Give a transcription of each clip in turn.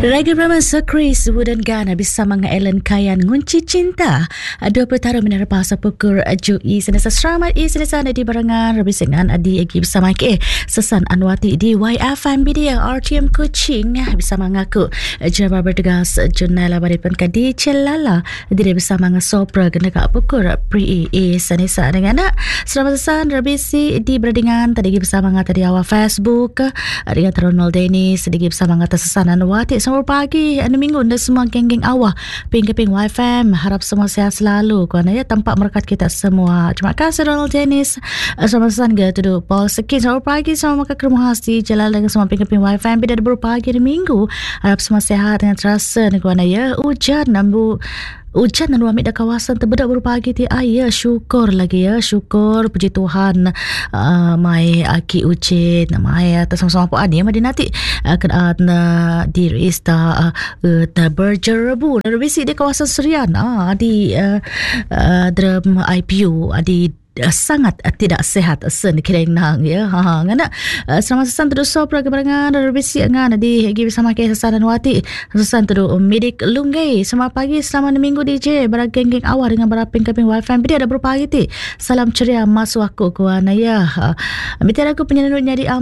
Raga Brahmasa Chris Wooden Gun bersama dengan Ellen Kayan ngunci cinta. 20 tahun menerpa bahasa pukul Jui senasa selamat senasa di barangan rebisingan adi agi bersama ke Sesan Anwati di YFM Media RTM Kuching bersama ngaku Jawa berdegas jurnal baripan kadi celala diri bersama dengan Sopra genegak pukul Pri senasa dengan anak selamat sesan rebisi di berdingan tadi bersama dengan tadi awal Facebook dengan Ronald Dennis sedikit bersama dengan Sesan Anwati. Selamat pagi, minggu dan semua geng-geng awak Ping-Keping YFM. Harap semua sihat selalu kerana ya tampak berkat kita semua. Terima kasih Ronald Dennis. Selamat sesan ke duduk Paul Sekin. Selamat pagi, selamat makan kerumuh hasti jalan dengan semua Ping-Keping YFM. Bila ada berpagi di minggu, harap semua sihat dengan terasa kerana ya hujan dan ambil dah kawasan terbedak baru pagi ti ya syukur lagi ya syukur puji Tuhan mai aki ucin mai atas sama-sama apa ani madi nanti kan diri ista berjerebu dan bisi di kawasan Serian di dalam IPU di sangat tidak sehat sen kerenang ya ngana selamat sesan terus sopra keberangan rebisi ngan di gi bersama ke Sesan Anwati sesan terus medik lungai selamat pagi selamat minggu DJ berageng-geng awal dengan beraping kaping YFM dia ada berpagi ti salam ceria masuk aku kuana ya mitir aku penyerindu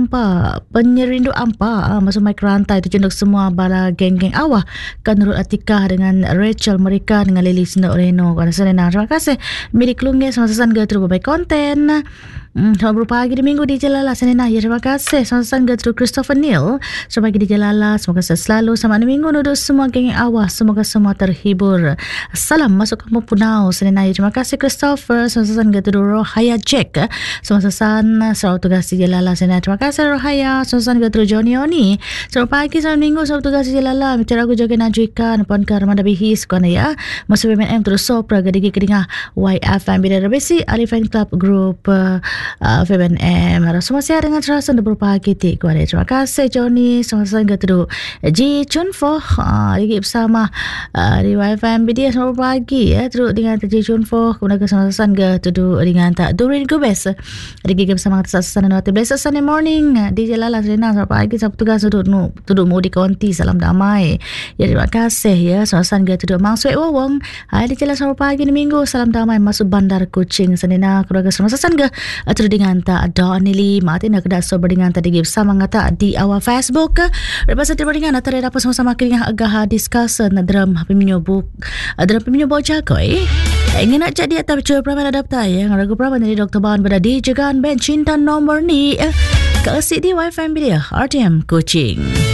ampa masuk mic rantai tu jenduk semua bara geng-geng awal kan Nurul Atikah dengan Rachel mereka dengan Lily Sindok Reno kuana senang terima kasih medik lungai selamat sesan ge terus konten selamat berpagi di minggu di Jalala Senena ya terima kasih selamat datang Christopher Neil selamat pagi di Jalala semoga selalu selamat minggu nudus semua geng awal semoga semua terhibur salam masuk kamu Punau Senena ya terima kasih Christopher selamat datang Rohaya Jack selamat tugas di Jalala Senena terima kasih Rohaya selamat datang Johnny Oni selamat pagi selamat minggu selamat tugas di Jalala bicara aku joget najuikan pon ke Ramada Bihis kuana ya masuk BMM terus sopra gadigi kedingah YFM bila rebesi Ali Fan Club Group FBNM harap semua sihat dengan terasa dan berpagi ti kuala terima kasih Johnny sama-sama terus Ji Chunfo lagi bersama di YFM dia selamat pagi ya terus dengan Ji Chunfo kemudian sama-sama terus dengan tak Durin Gubes lagi bersama Sesan Anwati blessed Sunday morning di Jalala Serena selamat pagi selamat tugas duduk mau di konti salam damai ya terima kasih ya sama-sama terus Mang Suek Wawong di Jalan selamat pagi di minggu salam damai masuk Bandar Kuching Senena keluarga sama-sama terus dengan tak Donili Martin nak dah sober dengan tadi bersama ngata di awal Facebook lepas itu beringan antara dapat sama-sama kena agak discussion dalam peminyobu jakoi ingin nak jadi atas cuy peraman adapta ya ragu peraman dari Dr. Bahan pada di Jegan Ben Cinta nomor ni kasih di YFM dia RTM Kuching.